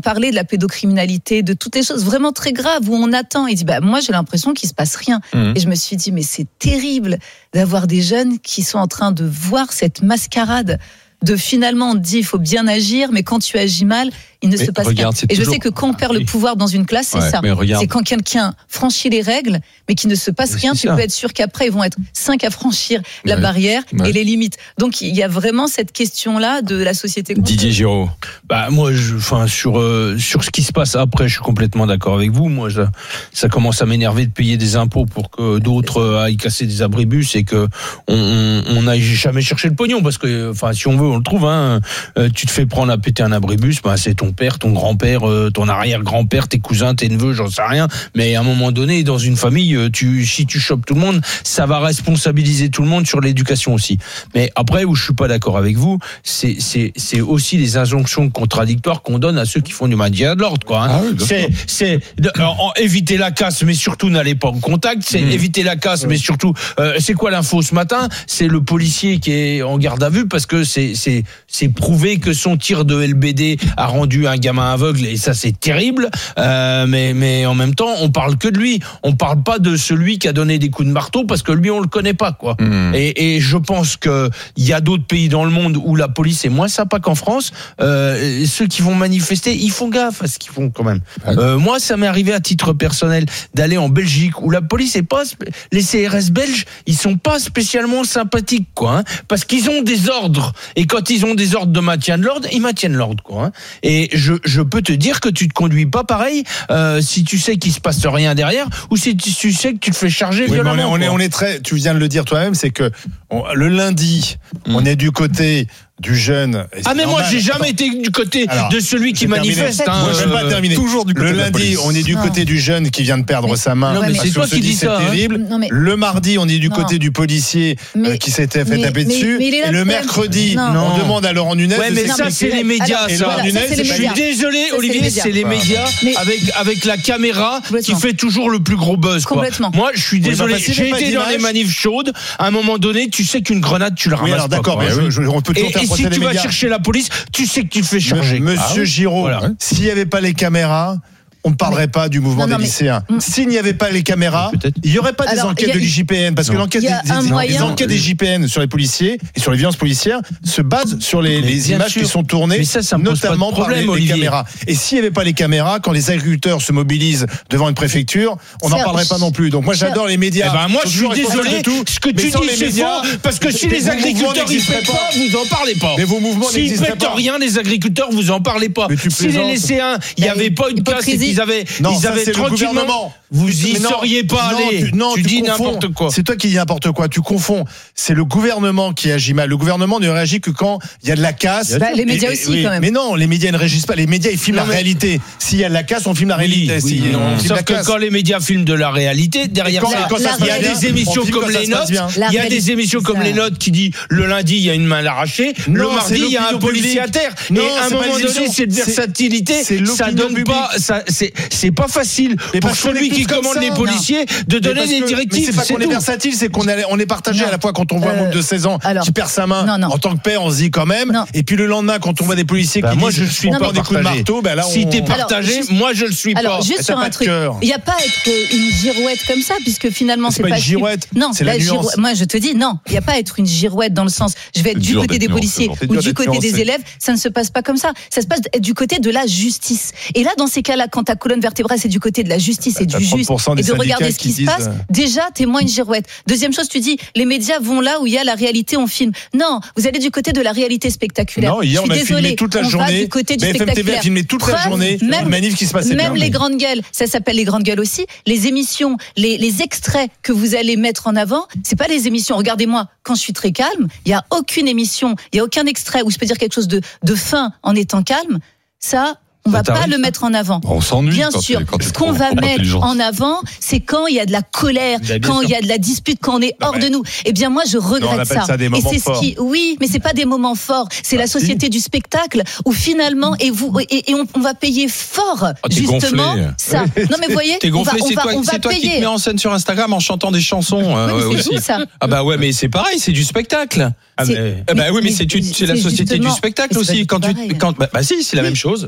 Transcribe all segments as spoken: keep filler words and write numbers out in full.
parlait de la pédocriminalité, de toutes les choses vraiment très graves où on attend. Il dit, bah, moi, j'ai l'impression qu'il se passe rien. Mmh. Et je me suis dit, mais c'est terrible d'avoir des jeunes qui sont en train de voir cette mascarade de finalement, on te dit, il faut bien agir, mais quand tu agis mal, il ne mais se passe regarde, rien. Et toujours... je sais que quand on perd le pouvoir dans une classe, c'est ouais, ça. C'est quand quelqu'un franchit les règles, mais qu'il ne se passe rien, tu ça. peux être sûr qu'après, ils vont être cinq à franchir la ouais. barrière ouais. et les limites. Donc, il y a vraiment cette question-là de la société. Didier Giraud. Bah, moi, je, enfin, sur, euh, sur ce qui se passe après, je suis complètement d'accord avec vous. Moi, ça, ça commence à m'énerver de payer des impôts pour que d'autres aillent casser des abribus et que on, on n'aille jamais chercher le pognon. Parce que, enfin, si on veut, on le trouve, hein. Euh, tu te fais prendre à péter un abribus, bah, c'est ton père, ton grand-père, euh, ton arrière-grand-père, tes cousins, tes neveux, j'en sais rien. Mais à un moment donné, dans une famille, tu, si tu chopes tout le monde, ça va responsabiliser tout le monde sur l'éducation aussi. Mais après, où je suis pas d'accord avec vous, c'est, c'est, c'est aussi les injonctions contradictoires qu'on donne à ceux qui font du maintien de l'ordre, quoi. Hein. Ah oui, c'est, c'est alors, éviter la casse, mais surtout n'allez pas en contact. C'est mmh. éviter la casse, mmh. mais surtout, euh, c'est quoi l'info ce matin ? C'est le policier qui est en garde à vue parce que c'est, c'est, c'est prouvé que son tir de L B D a rendu un gamin aveugle et ça c'est terrible. Euh, mais mais en même temps, on parle que de lui. On parle pas de celui qui a donné des coups de marteau parce que lui on le connaît pas, quoi. Mmh. Et, et je pense que il y a d'autres pays dans le monde où la police est moins sympa qu'en France. Euh, ceux qui vont manifester, ils font gaffe à ce qu'ils font quand même. Euh, moi, ça m'est arrivé à titre personnel d'aller en Belgique où la police est pas, les C R S belges, ils sont pas spécialement sympathiques, quoi. Hein, parce qu'ils ont des ordres et quand ils ont des ordres de maintien de l'ordre, ils maintiennent l'ordre, quoi. Hein. Et je je peux te dire que tu te conduis pas pareil euh, si tu sais qu'il se passe rien derrière ou si tu, tu sais que tu te fais charger oui, violemment. On est, on est on est très. Tu viens de le dire toi-même, c'est que on, le lundi, mmh. on est du côté du jeune. Ah mais normal. Moi j'ai jamais Attends. été du côté Alors, de celui qui manifeste. Hein, moi je vais pas terminer. Toujours du côté le lundi, on est du non. côté du jeune qui vient de perdre mais, sa main. Non, mais c'est toi qui dis ça. C'est terrible. Non, mais, le mardi, on est du non. côté du policier mais, euh, qui s'était fait mais, taper mais, dessus. Mais, mais et le mercredi, non. on demande à Laurent Nunez. Ouais, mais ça c'est les médias. Je suis désolé, Olivier, c'est les médias avec avec la caméra qui fait toujours le plus gros buzz. Complètement. Moi, je suis désolé. J'ai été dans les manifs chaudes. À un moment donné, tu sais qu'une grenade, tu la ramasses. Alors d'accord, on peut toujours faire procès les médias. La police, tu sais que tu te fais charger. Monsieur ah, Giraud, voilà. S'il n'y avait pas les caméras, on ne parlerait pas du mouvement non, non, des lycéens. Mais... S'il n'y avait pas les caméras, il n'y aurait pas des Alors, enquêtes a, de l'I J P N. Parce non. que l'enquête des, des, moyen... les enquêtes des J P N sur les policiers et sur les violences policières se basent sur les, les images sûr. qui sont tournées, ça, ça notamment par problème, les, les caméras. Et s'il n'y avait pas les caméras, quand les agriculteurs se mobilisent devant une préfecture, on n'en parlerait pas non plus. Donc moi j'adore les médias. Eh ben, moi je suis désolé, ce que tu dis c'est faux, parce que si les agriculteurs ne pètent pas, vous n'en parlez pas. Mais vos mouvements n'existent pas. S'ils pètent rien, les agriculteurs, vous n'en parlez pas. Si les lycéens, il n'y avait pas une casse et qu'ils avaient C'est tranquillement. Vous y non, seriez pas non, allé. Tu, non, tu, tu dis confonds. n'importe quoi. C'est toi qui dis n'importe quoi. Tu confonds. C'est le gouvernement qui agit mal. Le gouvernement ne réagit que quand il y a de la casse. Bah, les médias et, aussi, oui. quand même. Mais non, les médias ne réagissent pas. Les médias, ils filment non, la mais... réalité. S'il y a de la casse, on filme la réalité. Oui, oui, si, on filme Sauf la que casse. Quand les médias filment de la réalité, derrière ça, il y a des émissions comme les notes. Il y a des émissions comme les notes qui dit le lundi, il y a une main arrachée. Le mardi, il y a un policier à terre. Et à un moment donné, cette versatilité, ça donne pas. C'est pas facile pour celui qui commande les policiers de donner des directives. C'est pas qu'on est versatile, c'est qu'on est, on est partagé à la fois quand on voit un môme de seize ans qui perd sa main en tant que père, on se dit quand même. Et puis le lendemain, quand on voit des policiers qui moi je suis pas des coups de marteau, ben là si t'es partagé, moi je le suis pas. Alors juste sur un truc, il y a pas à être une girouette comme ça, puisque finalement c'est pas une girouette. Non, c'est la nuance. Moi je te dis non, il y a pas à être une girouette dans le sens je vais être du côté des policiers ou du côté des élèves, ça ne se passe pas comme ça. Ça se passe du côté de la justice. Et là dans ces cas-là, quand ta colonne vertébrale c'est du côté de la justice et du juste et de regarder ce qui se passe, déjà t'es moins une girouette. Deuxième chose, tu dis les médias vont là où il y a la réalité, on filme. Non, vous allez du côté de la réalité spectaculaire. Non, hier on a filmé toute la journée. Du côté du B F M T V a filmé toute la journée une manif qui se passait bien. Même les grandes gueules, ça s'appelle les grandes gueules aussi. Les émissions, les, les extraits que vous allez mettre en avant, c'est pas les émissions. Regardez-moi, quand je suis très calme, il y a aucune émission, il y a aucun extrait où je peux dire quelque chose de de fin en étant calme. Ça. On va pas le mettre en avant. On s'ennuie. Bien sûr. Ce qu'on va mettre en avant, c'est quand il y a de la colère, quand il y a de la dispute, quand on est hors de nous. Eh bien, moi, je regrette ça. ça des moments et c'est ce qui, oui, mais c'est pas des moments forts. C'est la société du spectacle où finalement, et vous, et, et on, on va payer fort, oh, justement, ça. Non, mais vous voyez, t'es gonflé, on va, c'est on va, toi, on va c'est toi payer. qui te mets en scène sur Instagram en chantant des chansons. Oui, euh, c'est aussi. tout ça. Ah bah ouais, mais c'est pareil, c'est du spectacle. Ah mais, ah bah oui, mais, mais c'est, c'est, c'est la société du spectacle aussi. Quand tu, quand, bah, bah si, c'est la même chose. Mais ce que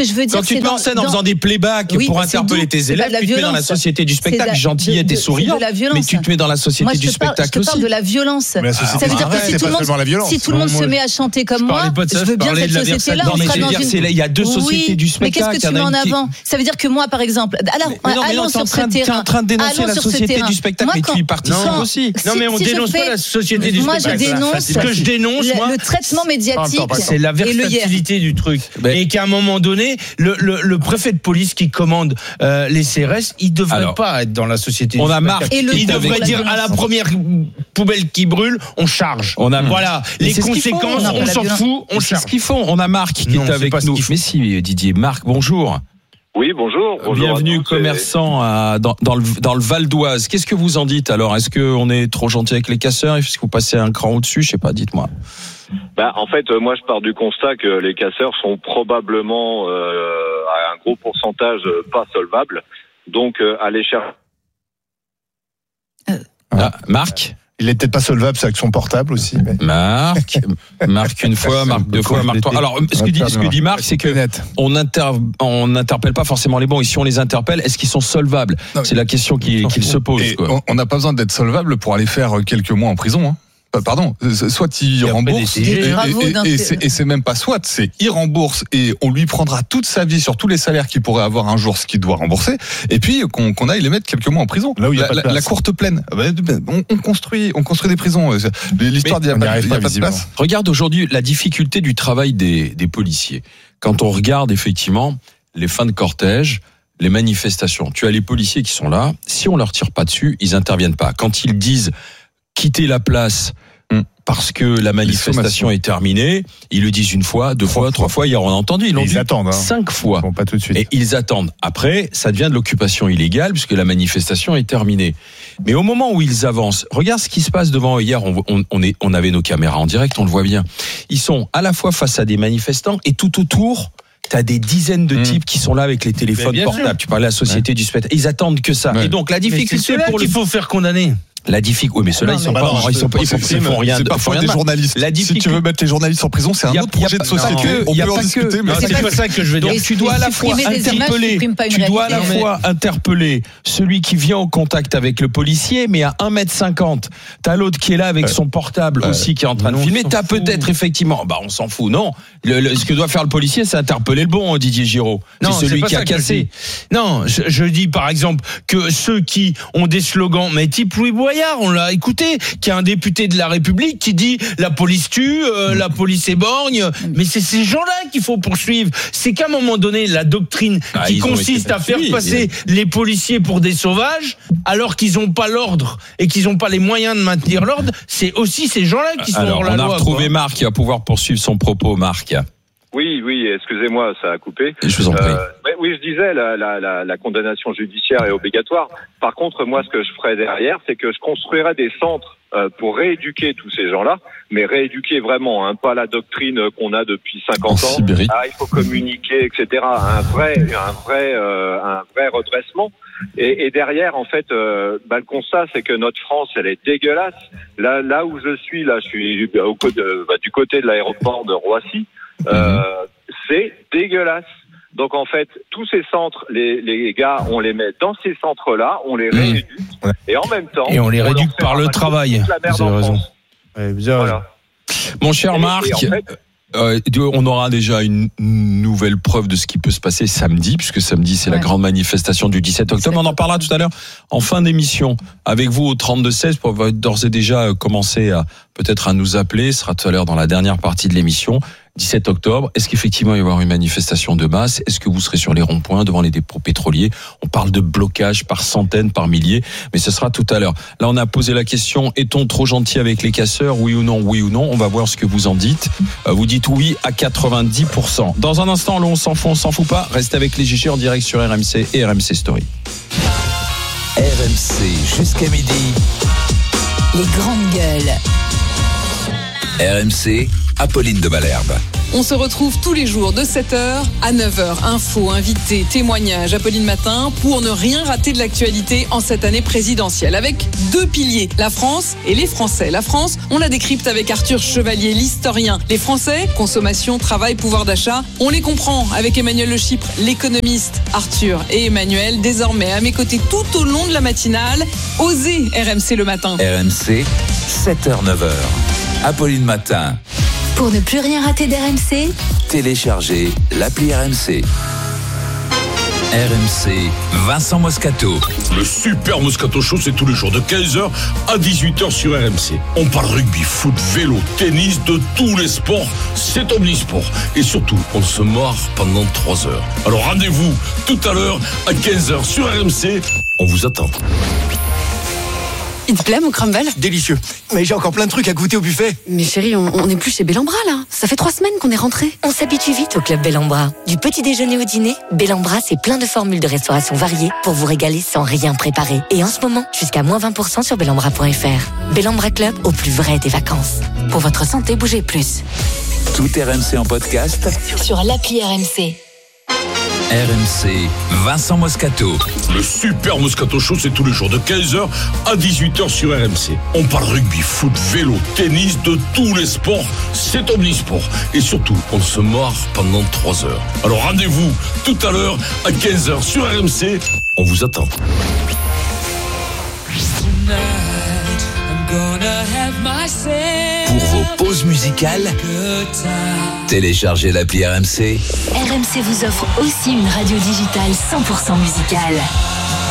que je veux dire, quand tu te mets en scène dans, en faisant des playbacks oui, pour interpeller tes élèves, tu te mets dans la société du spectacle, la, gentillette et souriant, mais tu te mets dans la société moi, du parle, spectacle aussi. Je te parle de la violence. Ça veut dire que si tout le monde, si tout le monde se met à chanter comme moi, je veux bien cette société-là. Il y a deux sociétés du spectacle. Mais qu'est-ce que tu mets en avant? Ça veut dire que moi, par exemple, allons sur ce terrain. Tu es en train de dénoncer la société du spectacle, mais tu y participes aussi. Non, mais on dénonce pas la société du spectacle. Moi, je dénonce. Ce que je dénonce, moi, le traitement médiatique. C'est la versatilité du truc. Et qu'à un moment donné, le, le, le préfet de police qui commande euh, les C R S, il devrait Alors, pas être dans la société. On a marre. Il devrait dire à la première poubelle qui brûle, on charge. On a voilà. Les conséquences, on s'en fout, on charge. C'est ce qu'ils font. On a Marc qui est avec nous. Mais si, Didier, Marc, bonjour. Oui, bonjour. bonjour Bienvenue, commerçant à, dans, dans, le, dans le Val d'Oise. Qu'est-ce que vous en dites alors? Est-ce qu'on est trop gentil avec les casseurs? Est-ce que vous passez un cran au-dessus? Je sais pas, dites-moi. Bah, en fait, euh, moi, je pars du constat que les casseurs sont probablement euh, à un gros pourcentage euh, pas solvables. Donc, euh, aller chercher. Euh, ah, Marc? Il est peut-être pas solvable, c'est avec son portable aussi. Mais... Marc, Marc une fois, Marc deux fois, Marc trois. Alors, ce que dit, ce que dit Marc, c'est que on inter, on n'interpelle pas forcément les bons. Et si on les interpelle, est-ce qu'ils sont solvables? C'est la question qui, qu'il se pose. Quoi. On n'a pas besoin d'être solvable pour aller faire quelques mois en prison. Hein. Pardon, soit il rembourse, et, et, et, et, c'est, et c'est même pas soit, c'est il rembourse et on lui prendra toute sa vie sur tous les salaires qu'il pourrait avoir un jour, ce qu'il doit rembourser, et puis qu'on, qu'on aille les mettre quelques mois en prison. Là où il y a la, pas de la, la courte plaine, on, on construit, on construit des prisons. L'histoire d'il y a pas, il y a pas de place. Regarde aujourd'hui la difficulté du travail des, des policiers. Quand on regarde effectivement les fins de cortège, les manifestations, tu as les policiers qui sont là. Si on leur tire pas dessus, ils interviennent pas. Quand ils disent quitter la place parce que la manifestation est terminée, ils le disent une fois, deux fois, trois fois, hier on a entendu, ils l'ont dit attendent, hein. cinq fois. Bon, pas tout de suite. Et ils attendent. Après, ça devient de l'occupation illégale puisque la manifestation est terminée. Mais au moment où ils avancent, regarde ce qui se passe devant eux. Hier, on, on, on, est, on avait nos caméras en direct, on le voit bien. Ils sont à la fois face à des manifestants et tout autour, t'as des dizaines de types mmh. qui sont là avec les téléphones portables. Sûr. Tu parlais de la société ouais. du spectacle. Ils attendent que ça. Ouais. Et donc la difficulté pour qu'il faut faire condamner. La difficulté, oui, mais ceux-là, ils sont bah pas, non, ils sont pas, ils font, ils font rien. C'est parfois des journalistes. La si tu veux mettre les journalistes en prison, c'est un autre projet de société. On peut en discuter, mais c'est pas ça que je veux dire. Donc tu dois à la fois interpeller, tu dois à la fois interpeller celui qui vient en contact avec le policier, mais à un mètre cinquante. T'as l'autre qui est là avec son portable aussi, qui est en train de filmer. T'as peut-être effectivement, bah on s'en fout, non. Ce que doit faire le policier, c'est interpeller le bon, Didier Giraud. C'est celui qui a cassé. Non, je dis par exemple que ceux qui ont des slogans, mais type Louis Boyard, on l'a écouté, qui est un député de la République qui dit la police tue, euh, la police éborgne, mais c'est ces gens-là qu'il faut poursuivre. C'est qu'à un moment donné, la doctrine ah, qui consiste à faire passer ils... les policiers pour des sauvages, alors qu'ils n'ont pas l'ordre et qu'ils n'ont pas les moyens de maintenir l'ordre, c'est aussi ces gens-là qui sont alors, hors la loi. On a retrouvé quoi. Marc qui va pouvoir poursuivre son propos, Marc. Oui, oui, excusez-moi, ça a coupé. Je vous en prie. Euh, oui, je disais, la, la, la, la condamnation judiciaire est obligatoire. Par contre, moi, ce que je ferais derrière, c'est que je construirais des centres euh, pour rééduquer tous ces gens-là, mais rééduquer vraiment, hein, pas la doctrine qu'on a depuis cinquante ans. Ah, il faut communiquer, et cetera. Un vrai, un vrai, euh, un vrai redressement. Et, et derrière, en fait, euh, bah, le constat, c'est que notre France, elle est dégueulasse. Là, là où je suis, là, je suis au, bah, du côté de l'aéroport de Roissy. Euh, c'est dégueulasse. Donc en fait, tous ces centres, les, les gars, on les met dans ces centres-là, on les rééduque, mmh. et en même temps, et on les on rééduque par le travail. Vous avez raison. Ouais, vous avez voilà. Mon cher et, Marc. Et en fait, Euh, on aura déjà une nouvelle preuve de ce qui peut se passer samedi, puisque samedi c'est ouais. la grande manifestation du dix-sept octobre. On en parlera tout à l'heure en fin d'émission avec vous au trente-deux seize pour d'ores et déjà commencer à peut-être à nous appeler. Ce sera tout à l'heure dans la dernière partie de l'émission. dix-sept octobre, est-ce qu'effectivement il va y avoir une manifestation de masse? Est-ce que vous serez sur les ronds-points devant les dépôts pétroliers? On parle de blocage par centaines, par milliers, mais ce sera tout à l'heure. Là, on a posé la question, est-on trop gentil avec les casseurs? Oui ou non, oui ou non? On va voir ce que vous en dites. Vous dites oui à quatre-vingt-dix pour cent. Dans un instant, là, on s'en fout, on s'en fout pas. Restez avec les G G en direct sur R M C et R M C Story. R M C jusqu'à midi. Les grandes gueules. R M C, Apolline de Malherbe. On se retrouve tous les jours de sept heures à neuf heures. Infos, invités, témoignages, Apolline Matin pour ne rien rater de l'actualité en cette année présidentielle. Avec deux piliers, la France et les Français. La France, on la décrypte avec Arthur Chevalier, l'historien. Les Français, consommation, travail, pouvoir d'achat, on les comprend avec Emmanuel Le Chypre, l'économiste. Arthur et Emmanuel, désormais à mes côtés tout au long de la matinale. Osez R M C le matin. R M C, sept heures neuf heures. Apolline Matin. Pour ne plus rien rater d'R M C, téléchargez l'appli R M C. R M C, Vincent Moscato. Le super Moscato Show, c'est tous les jours de quinze heures à dix-huit heures sur R M C. On parle rugby, foot, vélo, tennis, de tous les sports. C'est omnisport. Et surtout, on se marre pendant trois heures. Alors rendez-vous tout à l'heure à quinze heures sur R M C. On vous attend. Il te plaît mon crumble? Délicieux. Mais j'ai encore plein de trucs à goûter au buffet. Mais chérie, on n'est plus chez Bellambra là. Ça fait trois semaines qu'on est rentré. On s'habitue vite au club Bellambra. Du petit déjeuner au dîner, Bellambra c'est plein de formules de restauration variées pour vous régaler sans rien préparer. Et en ce moment, jusqu'à moins vingt pour cent sur bellambra point f r. Bellambra Club, au plus vrai des vacances. Pour votre santé, bougez plus. Tout R M C en podcast sur l'appli R M C. R M C, Vincent Moscato. Le super Moscato Show, c'est tous les jours de quinze heures à dix-huit heures sur R M C. On parle rugby, foot, vélo, tennis, de tous les sports. C'est omnisport. Et surtout, on se marre pendant trois heures. Alors rendez-vous tout à l'heure à quinze heures sur R M C. On vous attend. Pour vos pauses musicales, téléchargez l'appli R M C. R M C vous offre aussi une radio digitale cent pour cent musicale.